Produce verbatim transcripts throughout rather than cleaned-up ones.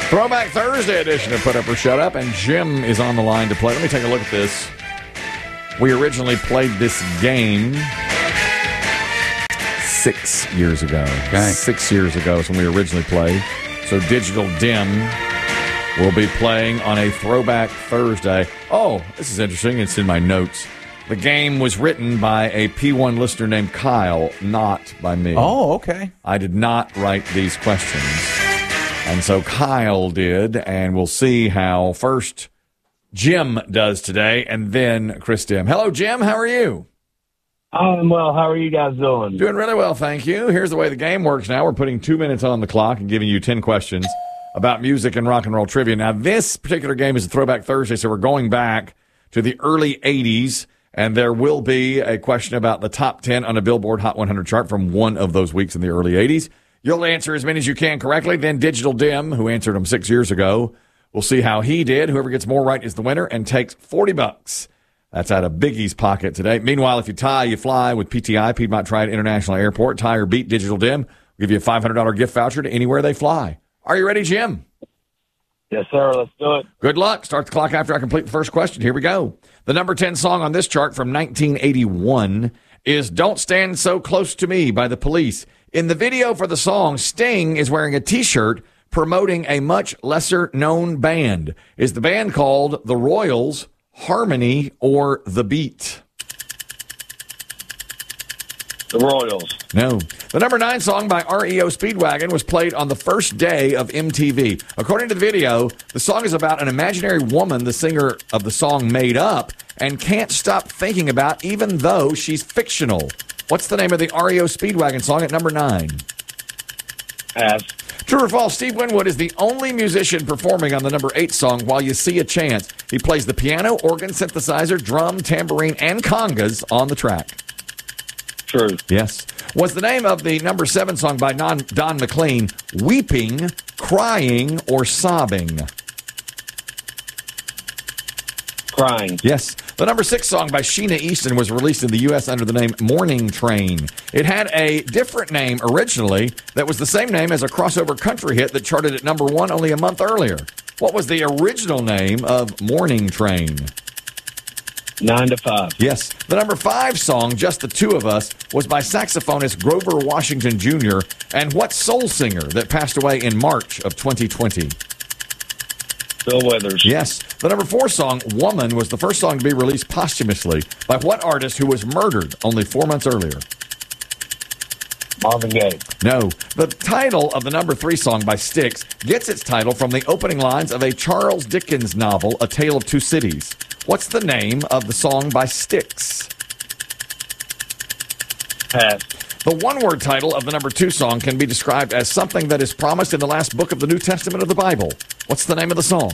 Throwback Thursday edition of Put Up or Shut Up, and Jim is on the line to play. Let me take a look at this. We originally played this game six years ago. Okay. Six years ago is when we originally played. So Digital Dim will be playing on a Throwback Thursday. Oh, this is interesting. It's in my notes. The game was written by a P one listener named Kyle, not by me. Oh, okay. I did not write these questions. And so Kyle did, and we'll see how first Jim does today, and then Chris Dim. Hello, Jim. How are you? I'm well. How are you guys doing? Doing really well, thank you. Here's the way the game works now. We're putting two minutes on the clock and giving you ten questions about music and rock and roll trivia. Now, this particular game is a Throwback Thursday, so we're going back to the early eighties, and there will be a question about the top ten on a Billboard Hot one hundred chart from one of those weeks in the early eighties. You'll answer as many as you can correctly. Then Digital Dim, who answered them six years ago, we'll see how he did. Whoever gets more right is the winner and takes forty bucks. That's out of Biggie's pocket today. Meanwhile, if you tie, you fly with P T I, Piedmont Triad International Airport. Tie or beat Digital Dim. We'll give you a five hundred dollars gift voucher to anywhere they fly. Are you ready, Jim? Yes, sir. Let's do it. Good luck. Start the clock after I complete the first question. Here we go. The number ten song on this chart from nineteen eighty-one is Don't Stand So Close to Me by The Police. In the video for the song, Sting is wearing a T-shirt promoting a much lesser-known band. Is the band called The Royals, Harmony, or The Beat? The Royals. No. The number nine song by R E O Speedwagon was played on the first day of M T V. According to the video, the song is about an imaginary woman the singer of the song made up and can't stop thinking about even though she's fictional. What's the name of the R E O Speedwagon song at number nine? Pass. True or false, Steve Winwood is the only musician performing on the number eight song, While You See a Chance. He plays the piano, organ, synthesizer, drum, tambourine, and congas on the track. True. Yes. Was the name of the number seven song by Don, Don McLean Weeping, Crying, or Sobbing? Crying. Yes. The number six song by Sheena Easton was released in the U S under the name Morning Train. It had a different name originally that was the same name as a crossover country hit that charted at number one only a month earlier. What was the original name of Morning Train? Nine to five. Yes. The number five song, Just the Two of Us, was by saxophonist Grover Washington Junior And what soul singer that passed away in March of twenty twenty? Bill Withers. Yes. The number four song, Woman, was the first song to be released posthumously by what artist who was murdered only four months earlier? Marvin Gaye. No. The title of the number three song by Styx gets its title from the opening lines of a Charles Dickens novel, A Tale of Two Cities. What's the name of the song by Styx? Pass. The one-word title of the number two song can be described as something that is promised in the last book of the New Testament of the Bible. What's the name of the song?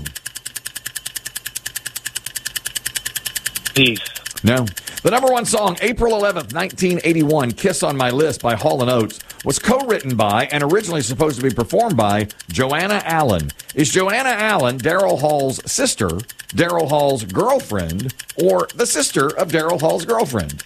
Peace. No. The number one song, April eleventh, nineteen eighty-one, Kiss on My List by Hall and Oates, was co-written by and originally supposed to be performed by Joanna Allen. Is Joanna Allen Daryl Hall's sister, Daryl Hall's girlfriend, or the sister of Daryl Hall's girlfriend?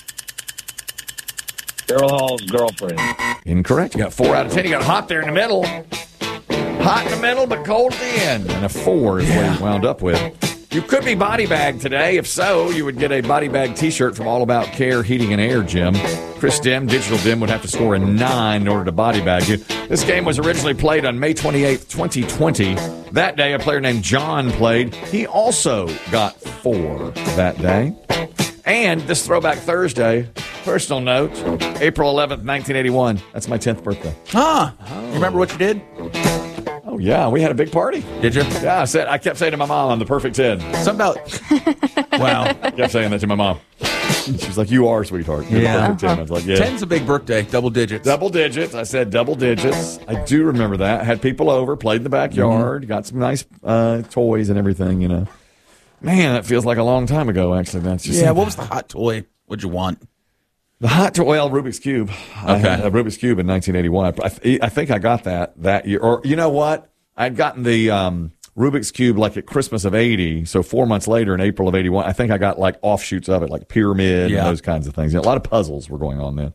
Daryl Hall's girlfriend. Incorrect. You got four out of ten. You got hot there in the middle. Hot in the middle, but cold at the end. And a four is what you wound up with. You could be body bagged today. If so, you would get a body bag T-shirt from All About Care Heating and Air, Jim. Chris Dim, Digital Dim, would have to score a nine in order to body bag you. This game was originally played on May twenty-eighth, twenty twenty. That day, a player named John played. He also got four that day. And this Throwback Thursday, personal note, April eleventh, nineteen eighty-one. That's my tenth birthday. Huh. Oh. You remember what you did? Oh, yeah. We had a big party. Did you? Yeah. I said I kept saying to my mom, I'm the perfect ten. Something about... Wow. I kept saying that to my mom. She was like, you are, sweetheart. You're Yeah. the perfect ten. I was like, yeah. Ten's a big birthday. Double digits. Double digits. I said double digits. I do remember that. I had people over, played in the backyard, mm-hmm. got some nice uh, toys and everything, you know. Man, that feels like a long time ago, actually. That's just yeah, what was the hot toy? What'd you want? The hot toy, well, Rubik's Cube. I Okay. had a Rubik's Cube in nineteen eighty-one. I, I, I think I got that that year. Or, you know what? I'd gotten the um, Rubik's Cube like at Christmas of eighty. So four months later in April of eighty-one, I think I got like offshoots of it, like Pyramid Yeah. and those kinds of things. You know, a lot of puzzles were going on then.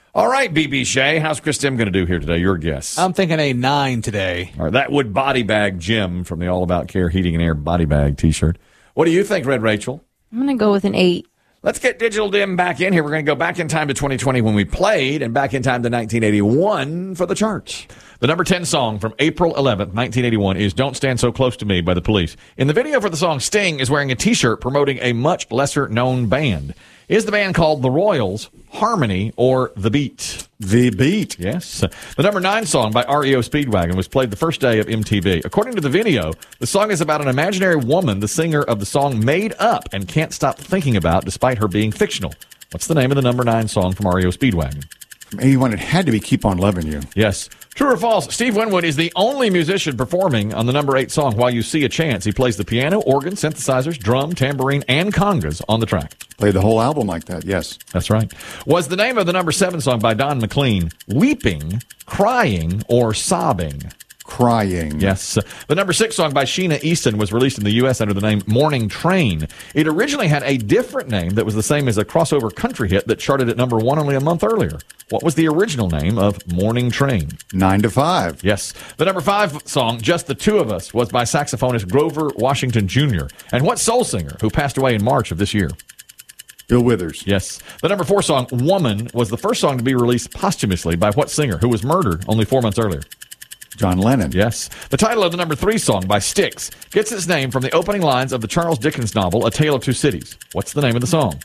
All right, B B Shea, how's Chris Tim going to do here today? Your guess. I'm thinking a nine today. All right, that would body bag Jim from the All About Care Heating and Air body bag T-shirt. What do you think, Red Rachel? I'm going to go with an eight. Let's get Digital Dim back in here. We're going to go back in time to twenty twenty when we played and back in time to nineteen eighty-one for the charts. The number ten song from April eleventh, nineteen eighty-one is Don't Stand So Close to Me by The Police. In the video for the song, Sting is wearing a T-shirt promoting a much lesser-known band. Is the band called The Royals, Harmony, or The Beat? The Beat. Yes. The number nine song by R E O Speedwagon was played the first day of M T V. According to the video, the song is about an imaginary woman the singer of the song made up and can't stop thinking about despite her being fictional. What's the name of the number nine song from R E O Speedwagon? From eighty-one, it had to be Keep On Loving You. Yes. True or false, Steve Winwood is the only musician performing on the number eight song, While You See a Chance. He plays the piano, organ, synthesizers, drum, tambourine, and congas on the track. Played the whole album like that, yes. That's right. Was the name of the number seven song by Don McLean Weeping, Crying, or Sobbing? Crying. Yes. The number six song by Sheena Easton was released in the U S under the name Morning Train. It originally had a different name that was the same as a crossover country hit that charted at number one only a month earlier. What was the original name of Morning Train? Nine to five. Yes. The number five song, Just the Two of Us, was by saxophonist Grover Washington Junior And what soul singer who passed away in March of this year? Bill Withers. Yes. The number four song, Woman, was the first song to be released posthumously by what singer who was murdered only four months earlier? John Lennon. Yes. The title of the number three song by Styx gets its name from the opening lines of the Charles Dickens novel, A Tale of Two Cities. What's the name of the song?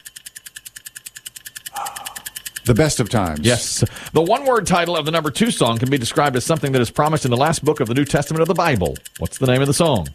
The Best of Times. Yes. The one-word title of the number two song can be described as something that is promised in the last book of the New Testament of the Bible. What's the name of the song?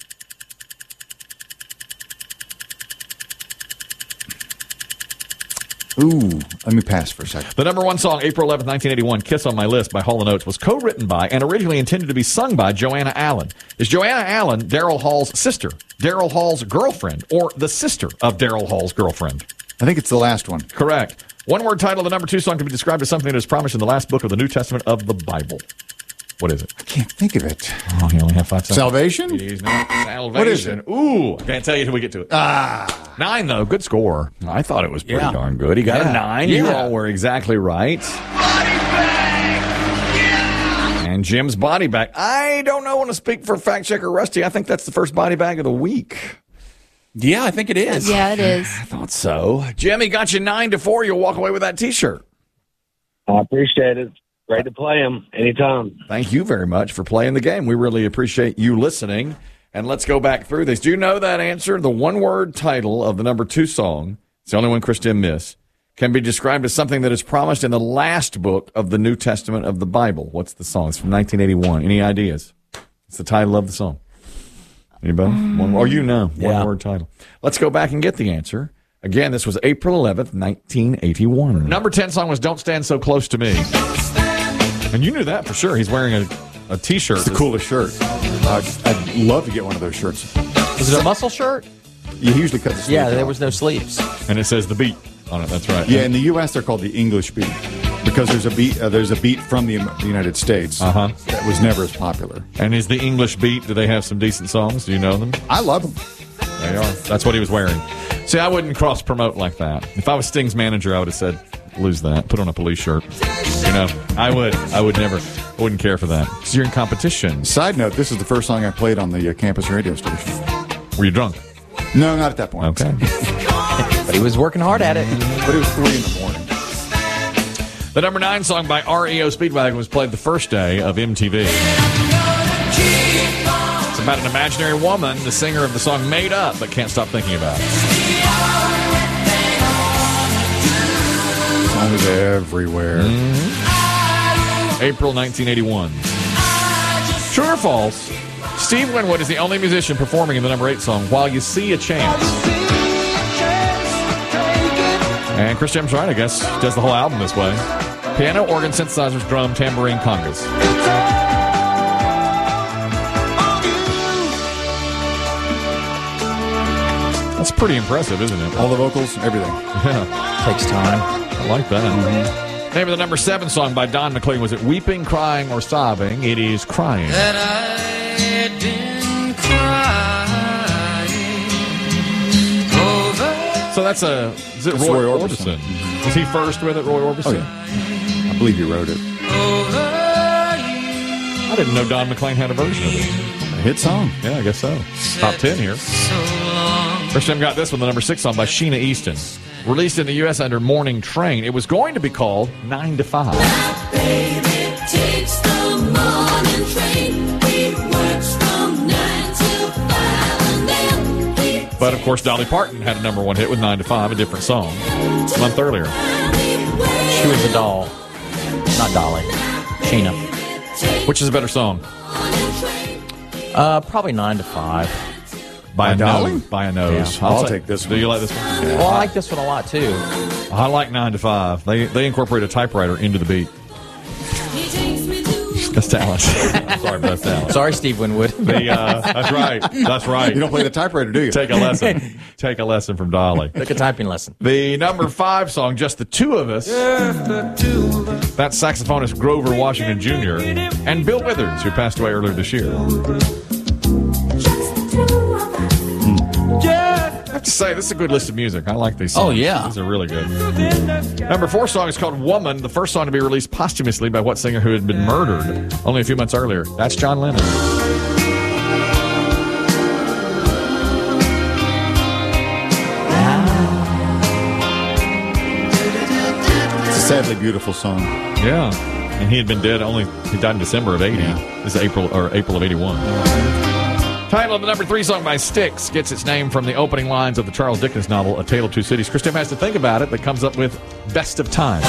Ooh, let me pass for a second. The number one song, April eleventh, nineteen eighty-one, Kiss on My List by Hall and Oates, was co-written by and originally intended to be sung by Joanna Allen. Is Joanna Allen Daryl Hall's sister, Daryl Hall's girlfriend, or the sister of Daryl Hall's girlfriend? I think it's the last one. Correct. One-word title of the number two song can be described as something that is promised in the last book of the New Testament of the Bible. What is it? I can't think of it. Oh, you only have five seconds. Salvation? It is not Salvation. What is it? Ooh, can't tell you till we get to it. Ah. Nine, though. Good score. I thought it was pretty Yeah. darn good. He got Yeah. a nine. You Yeah. all were exactly right. And Jim's body bag. I don't know when to speak for fact checker Rusty. I think that's the first body bag of the week. Yeah, I think it is. Yeah, it is. I thought so. Jimmy got you nine to four. You'll walk away with that T-shirt. I appreciate it. Great to play them anytime. Thank you very much for playing the game. We really appreciate you listening. And let's go back through this. Do you know that answer? The one-word title of the number two song, it's the only one Christian missed, can be described as something that is promised in the last book of the New Testament of the Bible. What's the song? It's from nineteen eighty-one. Any ideas? It's the title of the song. Anybody? One, or you know, Yeah. one-word title. Let's go back and get the answer. Again, this was April eleventh, nineteen eighty-one. Number ten song was Don't Stand So Close to Me. And you knew that for sure. He's wearing a, a T-shirt. It's the coolest shirt. I'd, I'd love to get one of those shirts. Was it a muscle shirt? You usually cut the sleeves Yeah, there off. was no sleeves. And it says The Beat on it. That's right. Yeah, in the U S they're called the English beat because there's a beat. Uh, there's a beat from the, the United States Uh-huh. that was never as popular. And is the English Beat, do they have some decent songs? Do you know them? I love them. They are. That's what he was wearing. See, I wouldn't cross-promote like that. If I was Sting's manager, I would have said, lose that. Put on a police shirt. You know, I would. I would never. I wouldn't care for that. Because you're in competition. Side note: this is the first song I played on the uh, campus radio station. Were you drunk? No, not at that point. Okay. But he was working hard at it. But it was three in the morning. The number nine song by R E O Speedwagon was played the first day of M T V. It's about an imaginary woman, the singer of the song made up, but can't stop thinking about it. Song was everywhere. April nineteen eighty-one. True or false? Steve Winwood is the only musician performing in the number eight song, While You See a Chance. And Chris Jim's right, I guess. Does the whole album this way. Piano, organ, synthesizers, drum, tambourine, congas. That's pretty impressive, isn't it? All the vocals, everything. Yeah, Takes time. I like that. Mm-hmm. Name of the number seven song by Don McLean. Was it Weeping, Crying, or Sobbing? It is Crying. That I'd been crying over. So that's a, is it That's Roy, Roy Orbison? Orbison. Was he first with it, Roy Orbison? Oh, yeah. How believe he wrote it. I didn't know Don McLean had a version of it. A hit song. Yeah, I guess so. Top ten here. First time got this one, the number six song by Sheena Easton. Released in the U S under Morning Train. It was going to be called Nine to Five. Baby takes the morning train. He works from nine till five, and then he But of course, Dolly Parton had a number one hit with Nine to Five, a different song, a month earlier. She was a doll. Not Dolly. Sheena. Which is a better song? Uh, probably nine to five. By a Dolly? nose. By a nose. Yeah. I'll take this Do one. you like this one? Well, I like this one a lot, too. I like Nine to Five. They they incorporate a typewriter into the beat. That's talent. I'm sorry, but that's talent. Sorry, Steve Winwood. The, uh, that's right. That's right. You don't play the typewriter, do you? Take a lesson. Take a lesson from Dolly. Took a typing lesson. The number five song, Just the Two of Us. That's saxophonist Grover Washington Junior and Bill Withers, who passed away earlier this year. I have to say, this is a good list of music. I like these songs. Oh, yeah. These are really good. Number four song is called Woman, the first song to be released posthumously by what singer who had been murdered only a few months earlier? That's John Lennon. It's a sadly beautiful song. Yeah. And he had been dead only, he died in December of eighty. Yeah. This is April, or April of eighty-one. Title of the number three song by Styx gets its name from the opening lines of the Charles Dickens novel, A Tale of Two Cities. Christine has to think about it, but comes up with Best of Time.